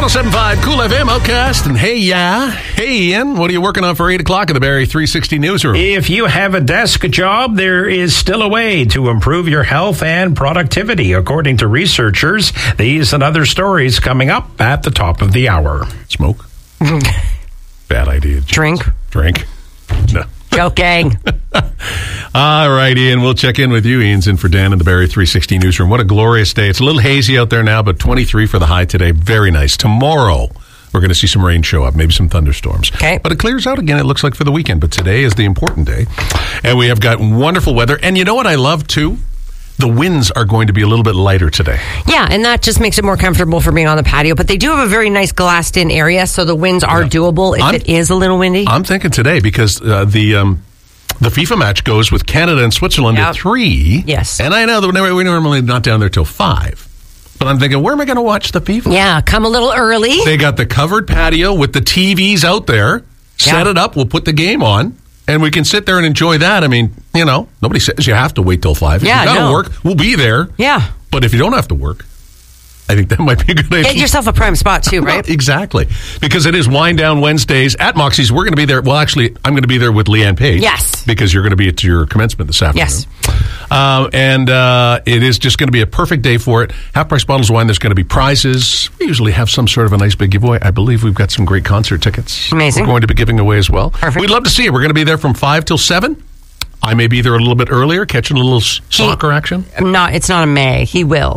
107.5 Cool FM Outcast. And hey, Ian, what are you working on for 8 o'clock in the Barrie 360 newsroom? If you have a desk job, there is still a way to improve your health and productivity, according to researchers. These and other stories coming up at the top of the hour. Smoke? Bad idea. Drink? No. Joking. All right, Ian, we'll check in with you. Ian's in for Dan in the Barrie 360 newsroom. What a glorious day. It's a little hazy out there now, but 23 for the high today. Very nice. Tomorrow, we're going to see some rain show up, maybe some thunderstorms. Okay. But it clears out again, it looks like, for the weekend. But today is the important day. And we have got wonderful weather. And you know what I love, too? The winds are going to be a little bit lighter today. Yeah, and that just makes it more comfortable for being on the patio. But they do have a very nice glassed-in area, so the winds are doable if it is a little windy. I'm thinking today because the FIFA match goes with Canada and Switzerland at 3. Yes. And I know that we're normally not down there till 5. But I'm thinking, where am I going to watch the FIFA? Yeah, come a little early. They got the covered patio with the TVs out there. Set it up. We'll put the game on. And we can sit there and enjoy that. I mean, you know, nobody says you have to wait till 5. If you got to work, we'll be there. Yeah. But if you don't have to work, I think that might be a good idea. Get yourself a prime spot, too, right? Exactly. Because it is Wind Down Wednesdays at Moxie's. We're going to be there. Well, actually, I'm going to be there with Leanne Page. Yes. Because you're going to be at your commencement this afternoon. Yes. And it is just going to be a perfect day for it. Half-price bottles of wine. There's going to be prizes. We usually have some sort of a nice big giveaway. I believe we've got some great concert tickets. Amazing. We're going to be giving away as well. Perfect. We'd love to see you. We're going to be there from 5 till 7. I may be there a little bit earlier, catching a little soccer action. It's not a may. He will.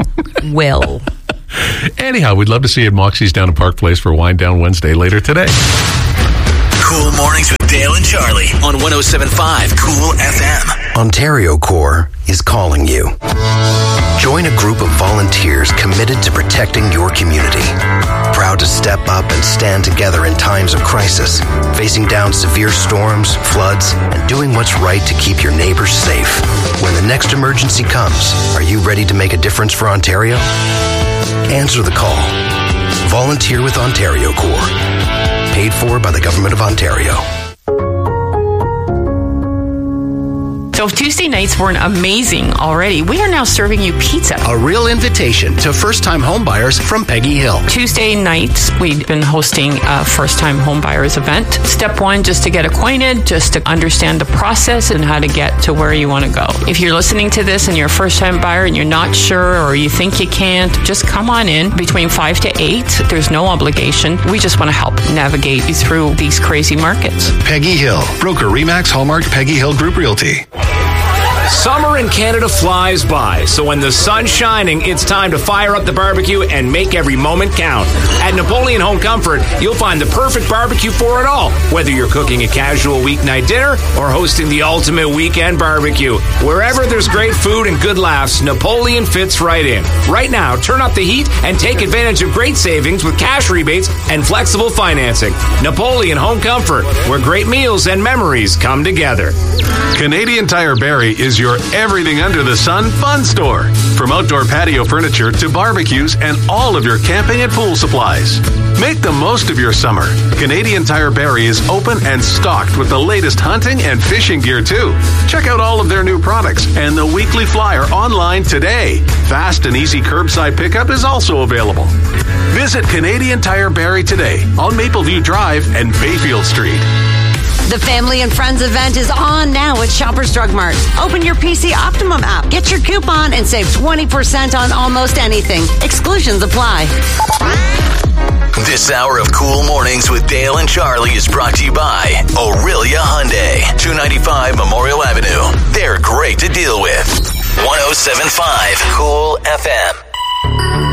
Anyhow, we'd love to see you at Moxie's down at Park Place for Wind Down Wednesday later today. Cool Mornings with Dale and Charlie on 107.5 Cool FM. Ontario Corps is calling you. Join a group of volunteers committed to protecting your community. Proud to step up and stand together in times of crisis, facing down severe storms, floods, and doing what's right to keep your neighbors safe. When the next emergency comes, are you ready to make a difference for Ontario? Answer the call. Volunteer with Ontario Corps. Paid for by the Government of Ontario. So Tuesday nights weren't amazing already. We are now serving you pizza. A real invitation to first-time homebuyers from Peggy Hill. Tuesday nights, we've been hosting a first-time homebuyers event. Step 1, just to get acquainted, just to understand the process and how to get to where you want to go. If you're listening to this and you're a first-time buyer and you're not sure or you think you can't, just come on in between 5 to 8. There's no obligation. We just want to help navigate you through these crazy markets. Peggy Hill, broker Remax Hallmark Peggy Hill Group Realty. Summer in Canada flies by, so when the sun's shining, it's time to fire up the barbecue and make every moment count. At Napoleon Home Comfort, you'll find the perfect barbecue for it all, whether you're cooking a casual weeknight dinner or hosting the ultimate weekend barbecue. Wherever there's great food and good laughs, Napoleon fits right in. Right now, turn up the heat and take advantage of great savings with cash rebates and flexible financing. Napoleon Home Comfort, where great meals and memories come together. Canadian Tire Barrie is your everything under the sun fun store. From outdoor patio furniture to barbecues and all of your camping and pool supplies. Make the most of your summer. Canadian Tire Barrie is open and stocked with the latest hunting and fishing gear too. Check out all of their new products and the weekly flyer online today. Fast and easy curbside pickup is also available. Visit Canadian Tire Barrie today on Mapleview Drive and Bayfield Street. The Family and Friends event is on now at Shoppers Drug Mart. Open your PC Optimum app, get your coupon, and save 20% on almost anything. Exclusions apply. This hour of Cool Mornings with Dale and Charlie is brought to you by Aurelia Hyundai, 295 Memorial Avenue. They're great to deal with. 107.5 Cool FM.